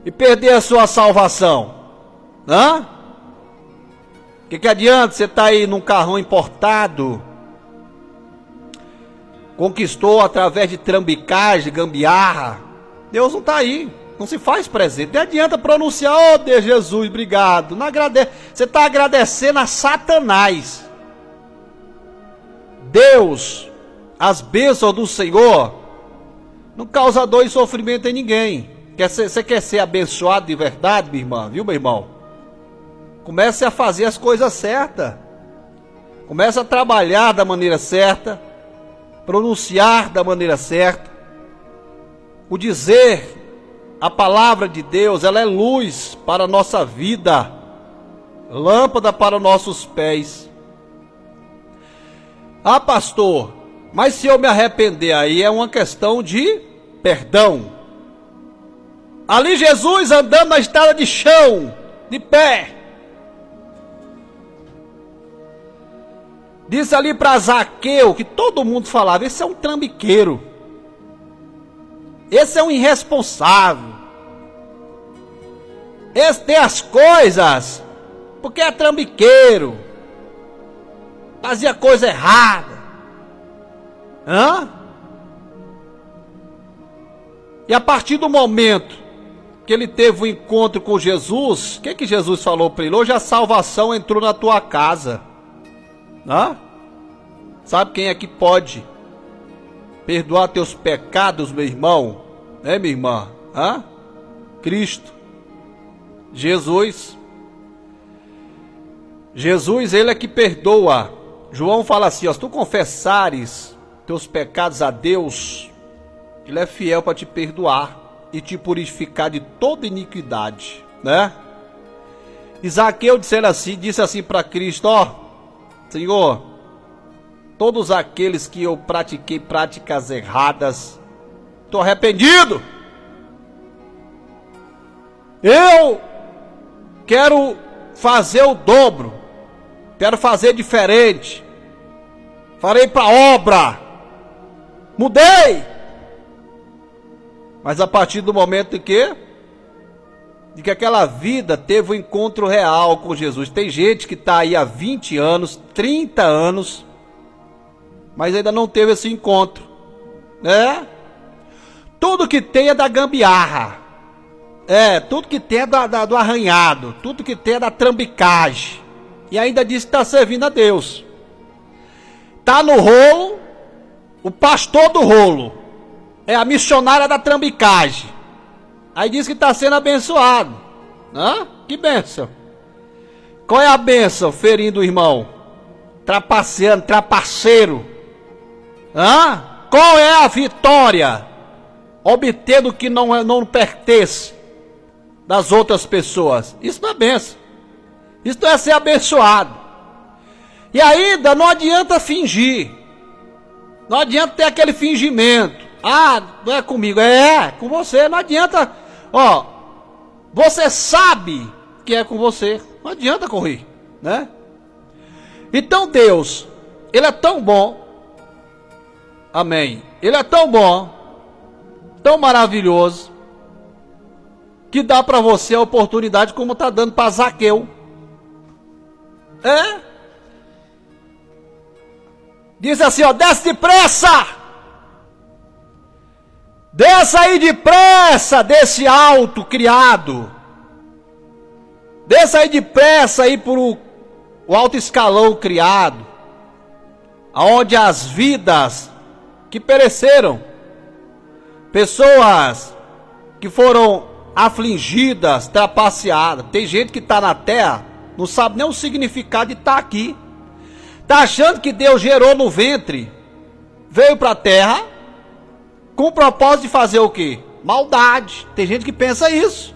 e perder a sua salvação? Hã? Que adianta você estar aí num carrão importado, conquistou através de trambicagem, gambiarra? Deus não está aí, não se faz presente. Não adianta pronunciar, oh Deus, Jesus, obrigado. Não agradece. Você está agradecendo a Satanás. Deus, as bênçãos do Senhor, não causa dor e sofrimento em ninguém. Você quer ser abençoado de verdade, minha irmã, viu, meu irmão? Comece a fazer as coisas certas. Comece a trabalhar da maneira certa, pronunciar da maneira certa. O dizer a palavra de Deus, ela é luz para a nossa vida, lâmpada para os nossos pés. Ah, pastor, mas se eu me arrepender, aí é uma questão de perdão. Ali Jesus andando na estrada de chão, de pé, disse ali para Zaqueu, que todo mundo falava, esse é um trambiqueiro, esse é um irresponsável, esse tem as coisas porque é trambiqueiro, fazia coisa errada. Hã? E a partir do momento que ele teve o encontro com Jesus, o que Jesus falou para ele? Hoje a salvação entrou na tua casa. Hã? Sabe quem é que pode perdoar teus pecados, meu irmão? Minha irmã? Hã? Cristo. Jesus. Jesus, ele é que perdoa. João fala assim, ó, se tu confessares teus pecados a Deus, ele é fiel para te perdoar e te purificar de toda iniquidade, né? Zaqueu disse assim para Cristo, ó, Senhor, todos aqueles que eu pratiquei práticas erradas, estou arrependido. Eu quero fazer o dobro, quero fazer diferente, farei para obra, mudei. Mas a partir do momento em que aquela vida teve um encontro real com Jesus. Tem gente que está aí há 20 anos, 30 anos, mas ainda não teve esse encontro, né? Tudo que tem é da gambiarra, tudo que tem é do arranhado, tudo que tem é da trambicagem, e ainda diz que está servindo a Deus. Está no rolo, o pastor do rolo, é a missionária da trambicagem. Aí diz que está sendo abençoado. Hã? Que bênção. Qual é a bênção? Ferindo o irmão, trapaceando, trapaceiro. Hã? Qual é a vitória? Obtendo o que não pertence das outras pessoas. Isso não é bênção. Isso não é ser abençoado. E ainda não adianta fingir. Não adianta ter aquele fingimento. Ah, não é comigo, é com você. Não adianta, ó, você sabe que é com você, não adianta correr, né? Então Deus, ele é tão bom, amém, ele é tão bom, tão maravilhoso, que dá para você a oportunidade como está dando para Zaqueu. Diz assim, ó, desce depressa! Desça aí depressa desse alto criado. Desça aí depressa aí por o alto escalão criado. Aonde as vidas que pereceram. Pessoas que foram afligidas, trapaceadas. Tem gente que está na terra, não sabe nem o significado de estar aqui. Está achando que Deus gerou no ventre, veio para a terra, com o propósito de fazer o quê? Maldade. Tem gente que pensa isso.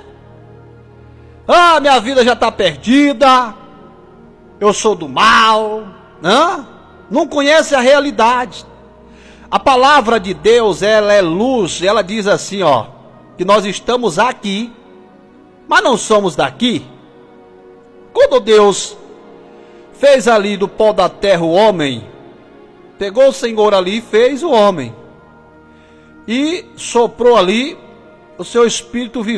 Ah, minha vida já está perdida. Eu sou do mal. Não conhece a realidade. A palavra de Deus, ela é luz. Ela diz assim, ó, que nós estamos aqui, mas não somos daqui. Quando Deus fez ali do pó da terra o homem, pegou o Senhor ali e fez o homem. E soprou ali o seu espírito vivente.